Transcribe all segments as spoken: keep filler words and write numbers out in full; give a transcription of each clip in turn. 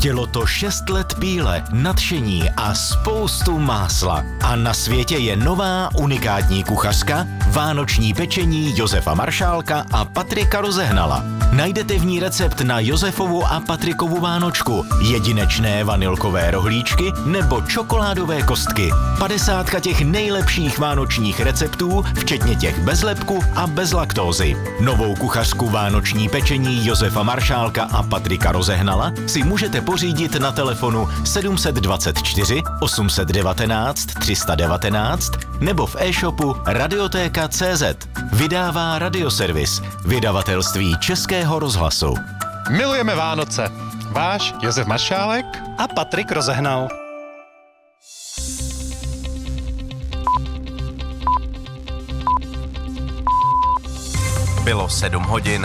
Chtělo to šest let píle, nadšení a spoustu másla. A na světě je nová unikátní kuchařka, vánoční pečení Josefa Maršálka a Patrika Rozehnala. Najdete v ní recept na Josefovu a Patrikovu vánočku, jedinečné vanilkové rohlíčky nebo čokoládové kostky. Padesátka těch nejlepších vánočních receptů, včetně těch bez lepku a bez laktózy. Novou kuchařku vánoční pečení Josefa Maršálka a Patrika Rozehnala si můžete pořídit na telefonu sedm dva čtyři osm jedna devět tři jedna devět nebo v e-shopu radiotéka tečka cé zet. Vydává Radioservis, vydavatelství Českého rozhlasu. Milujeme Vánoce. Váš Josef Maršálek a Patrik Rozehnal. Bylo sedm hodin.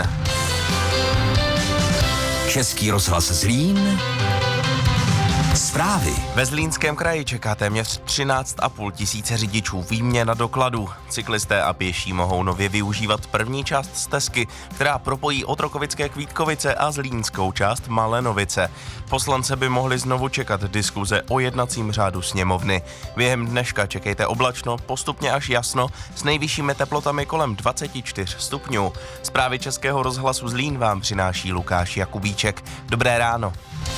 Český rozhlas Zlín. Zprávy. Ve Zlínském kraji čeká téměř třináct a půl tisíce řidičů výměna dokladů. Cyklisté a pěší mohou nově využívat první část stezky, která propojí Otrokovické Kvítkovice a zlínskou část Malenovice. Poslance by mohli znovu čekat diskuze o jednacím řádu sněmovny. Během dneška čekejte oblačno, postupně až jasno, s nejvyššími teplotami kolem dvacet čtyři stupňů. Zprávy Českého rozhlasu Zlín vám přináší Lukáš Jakubíček. Dobré ráno.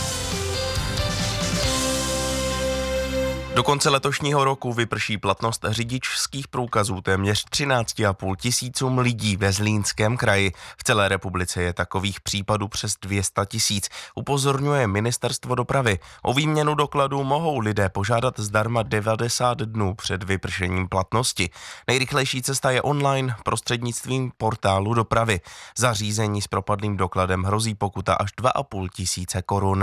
Do konce letošního roku vyprší platnost řidičských průkazů téměř třináct a půl tisícům lidí ve Zlínském kraji. V celé republice je takových případů přes dvě stě tisíc, upozorňuje Ministerstvo dopravy. O výměnu dokladů mohou lidé požádat zdarma devadesát dnů před vypršením platnosti. Nejrychlejší cesta je online prostřednictvím portálu dopravy. Za řízení s propadlým dokladem hrozí pokuta až dva a půl tisíce korun.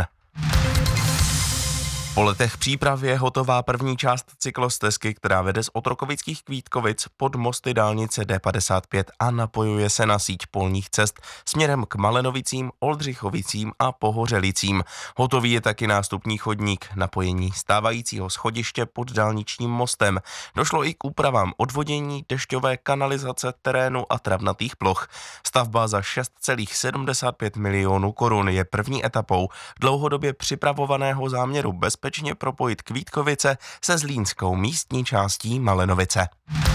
Po letech příprav je hotová první část cyklostezky, která vede z Otrokovických Kvítkovic pod mosty dálnice D padesát pět a napojuje se na síť polních cest směrem k Malenovicím, Oldřichovicím a Pohořelicím. Hotový je taky nástupní chodník, napojení stávajícího schodiště pod dálničním mostem. Došlo i k úpravám odvodění, dešťové kanalizace, terénu a travnatých ploch. Stavba za šest celá sedmdesát pět milionů korun je první etapou dlouhodobě připravovaného záměru bezpečnosti bezpečně propojit Kvítkovice se zlínskou místní částí Malenovice.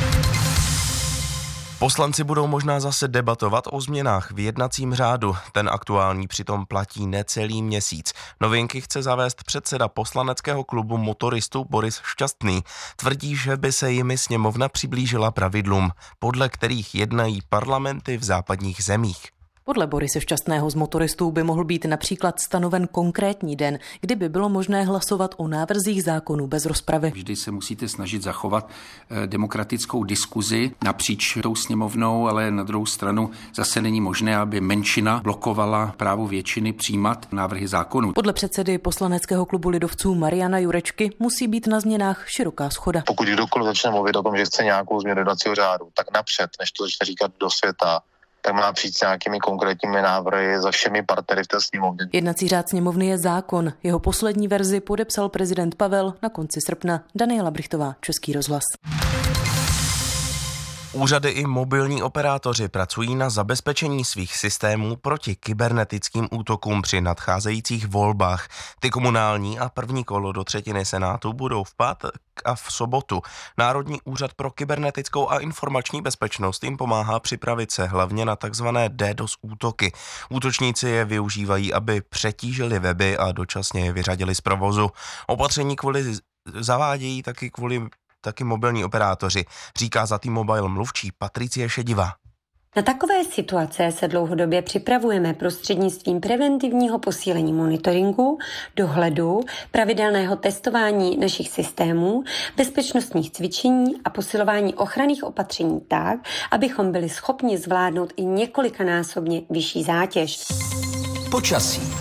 Poslanci budou možná zase debatovat o změnách v jednacím řádu. Ten aktuální přitom platí necelý měsíc. Novinky chce zavést předseda poslaneckého klubu motoristů Boris Šťastný. Tvrdí, že by se jimi sněmovna přiblížila pravidlům, podle kterých jednají parlamenty v západních zemích. Podle Borise Šťastného z motoristů by mohl být například stanoven konkrétní den, kdy by bylo možné hlasovat o návrzích zákonů bez rozpravy. Vždy se musíte snažit zachovat demokratickou diskuzi napříč tou sněmovnou, ale na druhou stranu zase není možné, aby menšina blokovala právo většiny přijímat návrhy zákonů. Podle předsedy poslaneckého klubu lidovců Mariana Jurečky musí být na změnách široká shoda. Pokud kdokoliv začne mluvit o tom, že chce nějakou změnu jednacího řádu, tak napřed, než to začne říkat do světa, tak má přijít s nějakými konkrétními návrhy za všemi partnery v té sněmovně. Jednací řád sněmovny je zákon. Jeho poslední verzi podepsal prezident Pavel na konci srpna. Daniela Brichtová, Český rozhlas. Úřady i mobilní operátoři pracují na zabezpečení svých systémů proti kybernetickým útokům při nadcházejících volbách. Ty komunální a první kolo do třetiny Senátu budou v pátek a v sobotu. Národní úřad pro kybernetickou a informační bezpečnost jim pomáhá připravit se hlavně na takzvané DDoS útoky. Útočníci je využívají, aby přetížili weby a dočasně je vyřadili z provozu. Opatření kvůli zavádějí taky kvůli taky mobilní operátoři, říká za T-Mobile mluvčí Patricie Šedivá. Na takové situace se dlouhodobě připravujeme prostřednictvím preventivního posílení monitoringu, dohledu, pravidelného testování našich systémů, bezpečnostních cvičení a posilování ochranných opatření tak, abychom byli schopni zvládnout i několikanásobně vyšší zátěž. Počasí.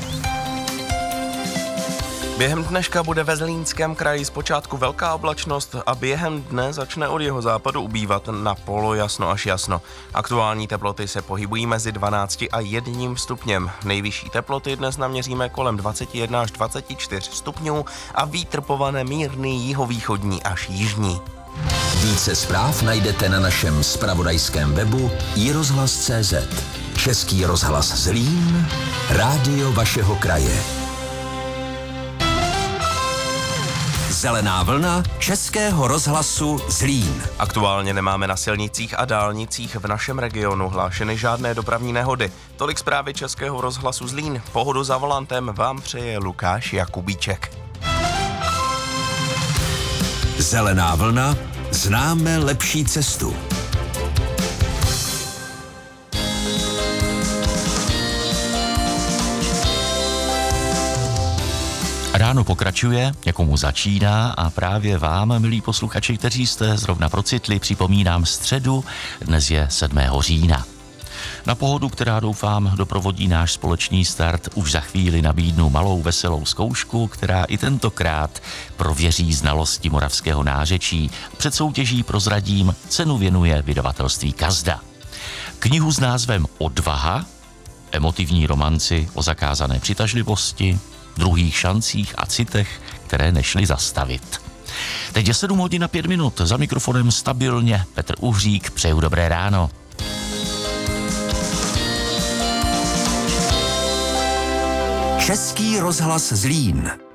Během dneška bude ve Zlínském kraji zpočátku velká oblačnost a během dne začne od jeho západu ubývat na polojasno až jasno. Aktuální teploty se pohybují mezi dvanácti a jedním stupněm. Nejvyšší teploty dnes naměříme kolem dvacet jedna až dvacet čtyři stupňů a vítr povane mírný jihovýchodní až jižní. Více zpráv najdete na našem zpravodajském webu i rozhlas tečka cé zet. Český rozhlas Zlín, rádio vašeho kraje. Zelená vlna Českého rozhlasu Zlín. Aktuálně nemáme na silnicích a dálnicích v našem regionu hlášeny žádné dopravní nehody. Tolik zprávy Českého rozhlasu Zlín. Pohodu za volantem vám přeje Lukáš Jakubíček. Zelená vlna, známe lepší cestu. Ráno pokračuje, jakomu začíná a právě vám, milí posluchači, kteří jste zrovna procitli, připomínám středu, dnes je sedmého října. Na pohodu, která doufám doprovodí náš společný start, už za chvíli nabídnu malou veselou zkoušku, která i tentokrát prověří znalosti moravského nářečí. Před soutěží prozradím, cenu věnuje vydavatelství Kazda. Knihu s názvem Odvaha, emotivní romanci o zakázané přitažlivosti, druhých šancích a citech, které nešly zastavit. Teď je sedm hodin a pět minut, za mikrofonem stabilně Petr Uhřík, přeju dobré ráno. Český rozhlas Zlín.